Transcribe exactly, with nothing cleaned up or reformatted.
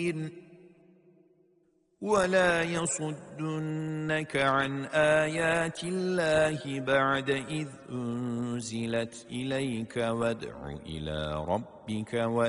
ولا يصدنك عن آيات الله بعد إذ أنزلت إليك وادع إلى ربك